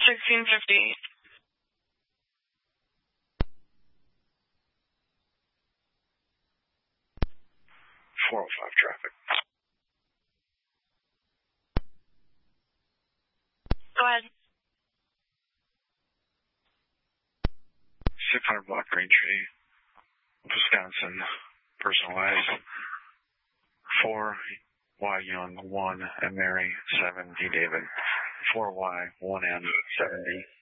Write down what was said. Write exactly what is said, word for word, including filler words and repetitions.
sixteen fifty. four oh five traffic. Go ahead. six hundred block Greentree, Wisconsin, personalized. four Y Young, one, and Mary, seven, D David. four Y, one M, seven D.